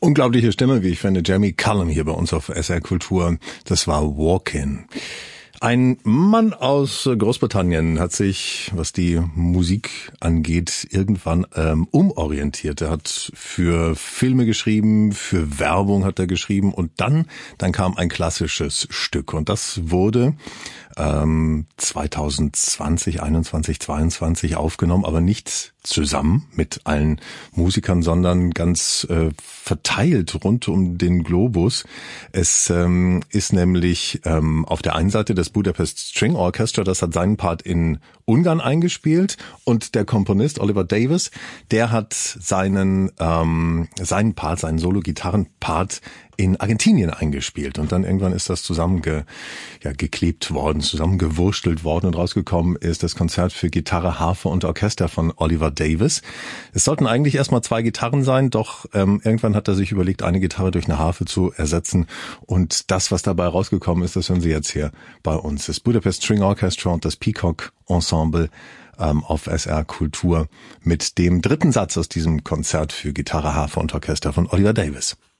Unglaubliche Stimme, wie ich finde, Jamie Cullum hier bei uns auf SR Kultur. Das war Walkin'. Ein Mann aus Großbritannien hat sich, was die Musik angeht, irgendwann umorientiert. Er hat für Filme geschrieben, für Werbung hat er geschrieben und dann kam ein klassisches Stück und das wurde 2020, 21, 22 aufgenommen, aber nicht zusammen mit allen Musikern, sondern ganz verteilt rund um den Globus. Es ist nämlich auf der einen Seite das Budapest String Orchestra, das hat seinen Part in Ungarn eingespielt und der Komponist Oliver Davies, der hat seinen Solo-Gitarren-Part in Argentinien eingespielt und dann irgendwann ist das geklebt worden, zusammengewurstelt worden und rausgekommen ist das Konzert für Gitarre, Harfe und Orchester von Oliver Davies. Es sollten eigentlich erstmal 2 Gitarren sein, doch irgendwann hat er sich überlegt, eine Gitarre durch eine Harfe zu ersetzen und das, was dabei rausgekommen ist, das hören Sie jetzt hier bei uns. Das Budapest String Orchestra und das Peacock Ensemble auf SR Kultur mit dem 3. Satz aus diesem Konzert für Gitarre, Harfe und Orchester von Oliver Davies.